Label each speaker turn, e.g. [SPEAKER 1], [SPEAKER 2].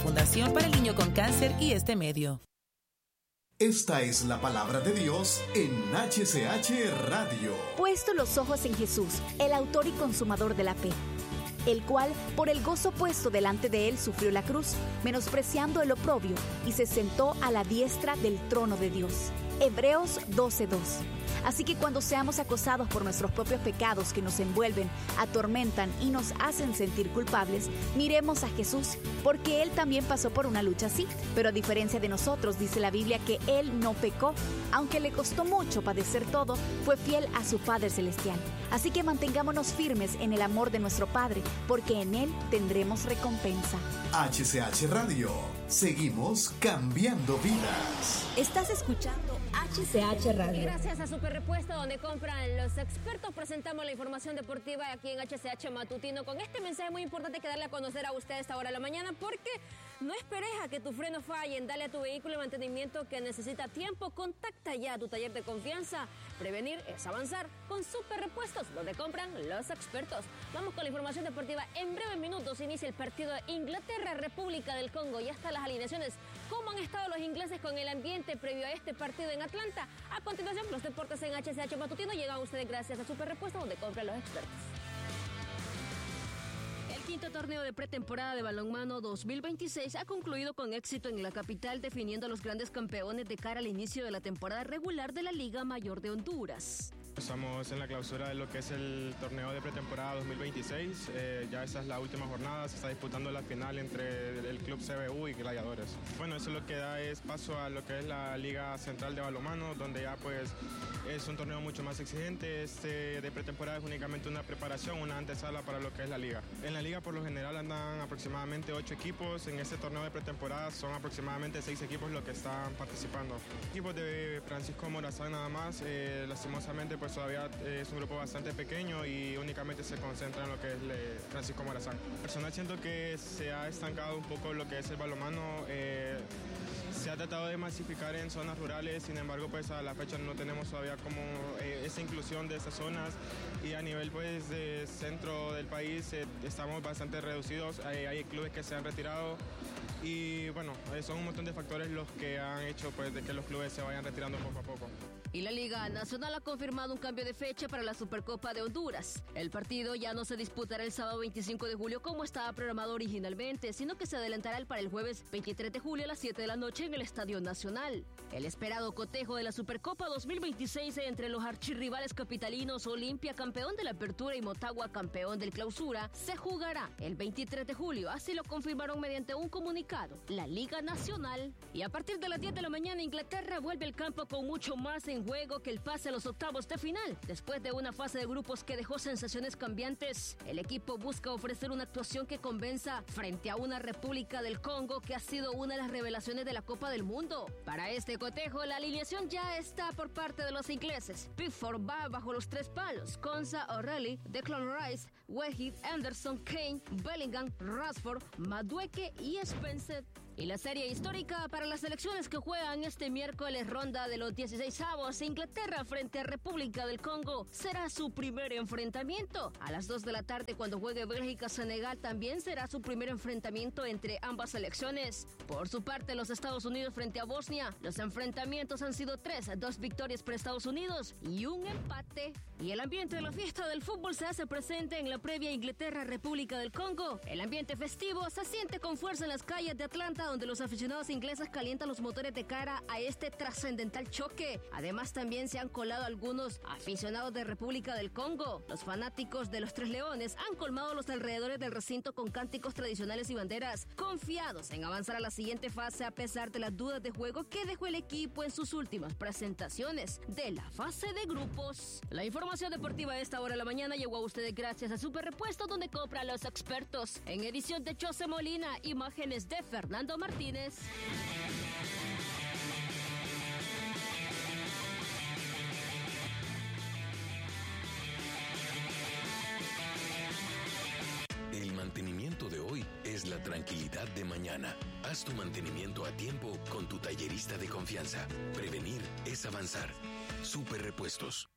[SPEAKER 1] Fundación para el Niño con Cáncer y este medio.
[SPEAKER 2] Esta es la palabra de Dios en HCH Radio.
[SPEAKER 3] Puesto los ojos en Jesús, el autor y consumador de la fe, el cual, por el gozo puesto delante de él, sufrió la cruz, menospreciando el oprobio, y se sentó a la diestra del trono de Dios. Hebreos 12:2. Así que cuando seamos acosados por nuestros propios pecados que nos envuelven, atormentan y nos hacen sentir culpables, miremos a Jesús, porque Él también pasó por una lucha así. Pero a diferencia de nosotros, dice la Biblia que Él no pecó. Aunque le costó mucho padecer todo, fue fiel a su Padre Celestial. Así que mantengámonos firmes en el amor de nuestro Padre, porque en Él tendremos recompensa.
[SPEAKER 2] HCH Radio. Seguimos cambiando vidas.
[SPEAKER 3] Estás escuchando HCH Radio.
[SPEAKER 4] Gracias a Super Repuesto, donde compran los expertos, presentamos la información deportiva aquí en HCH Matutino con este mensaje muy importante que darle a conocer a usted a esta hora de la mañana, porque no esperes a que tu freno falle. Dale a tu vehículo el mantenimiento que necesita tiempo. Contacta ya a tu taller de confianza. Prevenir es avanzar con Super Repuestos, donde compran los expertos. Vamos con la información deportiva. En breves minutos inicia el partido de Inglaterra-República del Congo. Ya están las alineaciones. ¿Cómo han estado los ingleses con el ambiente previo a este partido en Atlanta? A continuación, los deportes en HCH Matutino llegan a ustedes gracias a Super Repuestos, donde compran los expertos. El quinto torneo de pretemporada de balonmano 2026 ha concluido con éxito en la capital, definiendo a los grandes campeones de cara al inicio de la temporada regular de la Liga Mayor de Honduras.
[SPEAKER 5] Estamos en la clausura de lo que es el torneo de pretemporada 2026. Ya esa es la última jornada, se está disputando la final entre el Club CBU y Gladiadores. Bueno, eso lo que da es paso a lo que es la Liga Central de Balonmano, donde ya pues es un torneo mucho más exigente. Este de pretemporada es únicamente una preparación, una antesala para lo que es la liga. En la liga por lo general andan aproximadamente 8 equipos. En este torneo de pretemporada son aproximadamente 6 equipos los que están participando. Equipos de Francisco Morazán nada más, lastimosamente pues todavía es un grupo bastante pequeño y únicamente se concentra en lo que es Francisco Morazán. Personal siento que se ha estancado un poco lo que es el balonmano. Se ha tratado de masificar en zonas rurales, sin embargo pues a la fecha no tenemos todavía como esa inclusión de esas zonas, y a nivel pues de centro del país estamos bastante reducidos. Hay clubes que se han retirado y bueno, son un montón de factores los que han hecho pues de que los clubes se vayan retirando poco a poco.
[SPEAKER 4] Y la Liga Nacional ha confirmado un cambio de fecha para la Supercopa de Honduras. El partido ya no se disputará el sábado 25 de julio como estaba programado originalmente, sino que se adelantará para el jueves 23 de julio a las 7 de la noche en el Estadio Nacional. El esperado cotejo de la Supercopa 2026 entre los archirrivales capitalinos, Olimpia, campeón de la Apertura, y Motagua, campeón del Clausura, se jugará el 23 de julio. Así lo confirmaron mediante un comunicado la Liga Nacional. Y a partir de las 10 de la mañana, Inglaterra vuelve al campo con mucho más en juego que el pase a los octavos de final. Después de una fase de grupos que dejó sensaciones cambiantes, el equipo busca ofrecer una actuación que convenza frente a una República del Congo que ha sido una de las revelaciones de la Copa del Mundo. Para este cotejo, la alineación ya está por parte de los ingleses. Pickford va bajo los 3 palos. Konsa, O'Reilly, Declan Rice, Wahid, Anderson, Kane, Bellingham, Rashford, Madueke y Spencer. Y la serie histórica para las selecciones que juegan este miércoles, ronda de los 16avos, Inglaterra frente a República del Congo, será su primer enfrentamiento. A las 2 de la tarde, cuando juegue Bélgica-Senegal, también será su primer enfrentamiento entre ambas selecciones. Por su parte, los Estados Unidos frente a Bosnia, los enfrentamientos han sido 3, 2 victorias para Estados Unidos y un empate. Y el ambiente de la fiesta del fútbol se hace presente en la previa Inglaterra-República del Congo. El ambiente festivo se siente con fuerza en las calles de Atlanta, donde los aficionados ingleses calientan los motores de cara a este trascendental choque. Además, también se han colado algunos aficionados de República del Congo. Los fanáticos de los Tres Leones han colmado los alrededores del recinto con cánticos tradicionales y banderas, confiados en avanzar a la siguiente fase a pesar de las dudas de juego que dejó el equipo en sus últimas presentaciones de la fase de grupos. La información deportiva a esta hora de la mañana llegó a ustedes gracias a Super Repuesto, donde compran los expertos. En edición de José Molina, imágenes de Fernando Martínez.
[SPEAKER 6] El mantenimiento de hoy es la tranquilidad de mañana. Haz tu mantenimiento a tiempo con tu tallerista de confianza. Prevenir es avanzar. Super Repuestos.